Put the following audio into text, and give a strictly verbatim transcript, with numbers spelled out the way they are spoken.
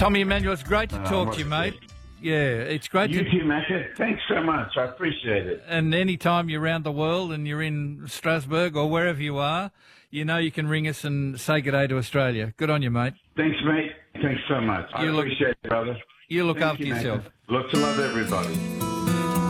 Tommy Emmanuel, it's great to Uh, talk what to you, a mate. treat. Yeah, it's great You to... too, Macca. Thanks so much. I appreciate it. And any time you're around the world and you're in Strasbourg or wherever you are, you know you can ring us and say good day to Australia. Good on you, mate. Thanks, mate. Thanks so much. I You look- appreciate it, brother. You look Thank after you, Macca. yourself. Lots of love, everybody.